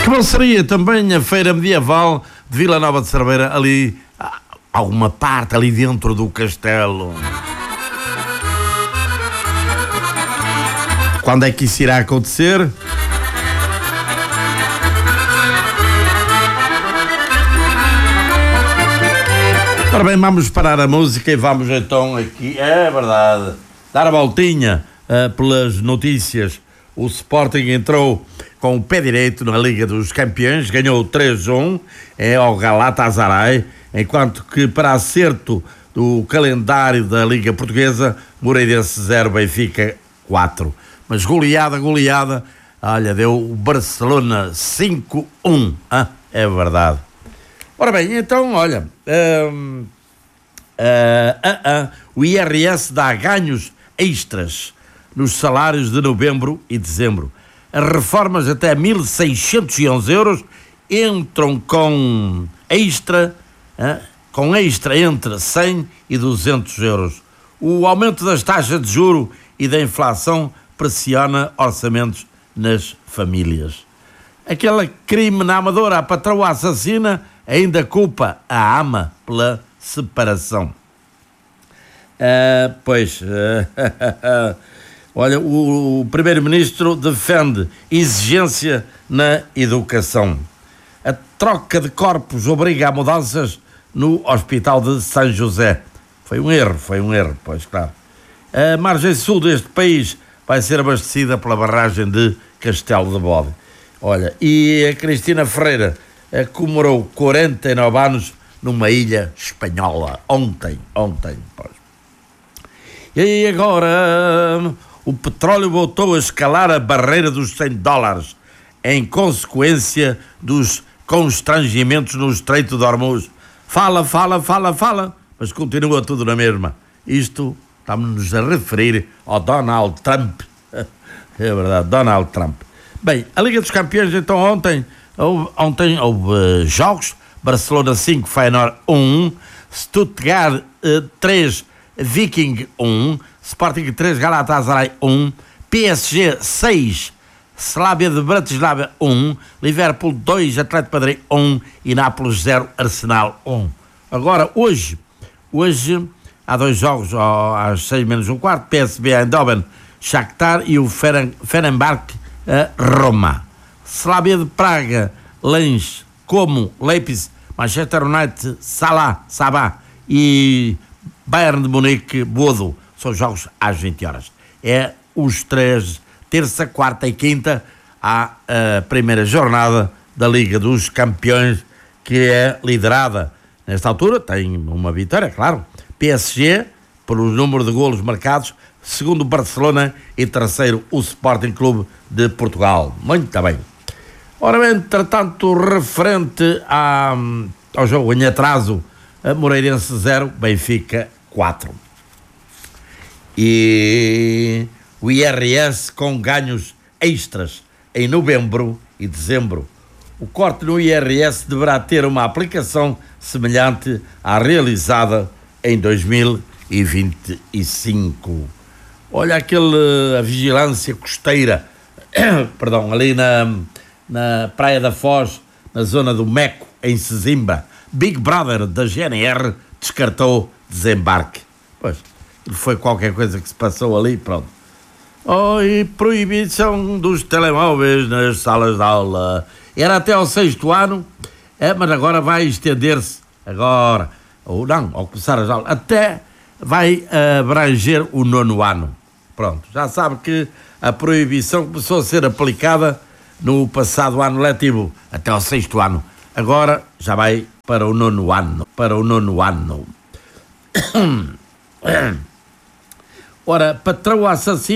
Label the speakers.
Speaker 1: Como seria também a feira medieval de Vila Nova de Cerveira, ali, alguma parte ali dentro do castelo. Quando é que isso irá acontecer? Ora bem, vamos parar a música e vamos então aqui, é verdade, dar a voltinha pelas notícias. O Sporting entrou com o pé direito na Liga dos Campeões, ganhou 3-1 ao Galatasaray, enquanto que para acerto do calendário da Liga Portuguesa, Moreirense 0, Benfica 4. Mas goleada, olha, deu o Barcelona 5-1, é verdade. Ora bem, então, olha, o IRS dá ganhos extras nos salários de novembro e dezembro. As reformas até 1.611 euros entram com extra entre 100 e 200 euros. O aumento das taxas de juro e da inflação pressiona orçamentos nas famílias. Aquela crime na Amadora, a patroa assassina ainda culpa a ama pela separação. Olha, o primeiro-ministro defende exigência na educação. A troca de corpos obriga a mudanças no Hospital de São José. Foi um erro, pois claro. A margem sul deste país vai ser abastecida pela barragem de Castelo de Bode. Olha, e a Cristina Ferreira comemorou 49 anos numa ilha espanhola. Ontem, pois. E agora o petróleo voltou a escalar a barreira dos $100 em consequência dos constrangimentos no Estreito de Hormuz. Fala, mas continua tudo na mesma. Isto estamos-nos a referir ao Donald Trump. É verdade, Donald Trump. Bem, a Liga dos Campeões, então, ontem houve jogos. Barcelona 5, Feyenoord 1, Stuttgart 3, Viking 1, Sporting 3, Galatasaray 1, PSG 6, Slavia de Bratislava 1, Liverpool 2, Atlético de Madrid 1 e Nápoles 0, Arsenal 1. Agora, hoje há dois jogos às 6:15, PSV Eindhoven, Shakhtar e o Fenerbahçe Roma. Slavia de Praga, Lens, Como, Leipzig, Manchester United, Sabah e Bayern de Munique, Bodo. São jogos às 20 horas. É os três, terça, quarta e quinta, a primeira jornada da Liga dos Campeões, que é liderada, nesta altura, tem uma vitória, claro. PSG, pelo número de golos marcados, segundo o Barcelona e terceiro o Sporting Clube de Portugal. Muito bem. Ora bem, entretanto, referente ao jogo em atraso, Moreirense 0, Benfica 4. E o IRS com ganhos extras em novembro e dezembro. O corte no IRS deverá ter uma aplicação semelhante à realizada em 2025. Olha a vigilância costeira, ali na Praia da Foz, na zona do Meco, em Sesimbra. Big Brother da GNR descartou desembarque. Pois, foi qualquer coisa que se passou ali, pronto. E proibição dos telemóveis nas salas de aula. Era até ao 6º ano, mas agora vai estender-se, ao começar as aulas, até vai abranger o 9º ano. Pronto, já sabe que a proibição começou a ser aplicada no passado ano letivo, até ao 6º ano. Agora já vai para o 9º ano. Ora, patrão assassino